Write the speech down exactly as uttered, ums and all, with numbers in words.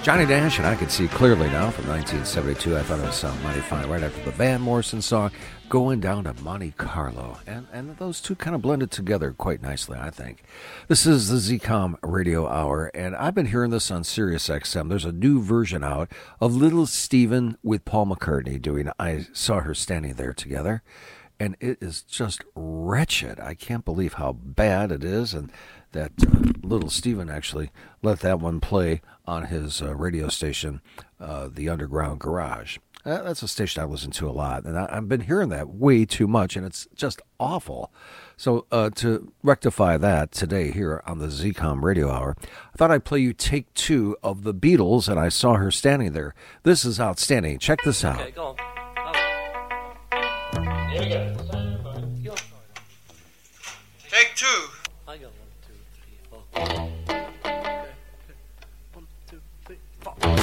Johnny Nash, and I Can See Clearly Now from nineteen seventy-two. I thought it would sound mighty fine right after the Van Morrison song, Going Down to Monte Carlo. And, and those two kind of blended together quite nicely, I think. This is the Z COM Radio Hour, and I've been hearing this on Sirius X M. There's a new version out of Little Steven with Paul McCartney doing I Saw Her Standing There Together. And it is just wretched. I can't believe how bad it is, and that uh, Little Steven actually let that one play on his uh, radio station, uh, the Underground Garage. Uh, that's a station I listen to a lot, and I, I've been hearing that way too much, and it's just awful. So uh, to rectify that today here on the Z COM Radio Hour, I thought I'd play you take two of the Beatles, and I Saw Her Standing There. This is outstanding. Check this out. Okay, go on. Oh. Here we go. Take two. I got one, two, three, four. Okay. One, two, three, four.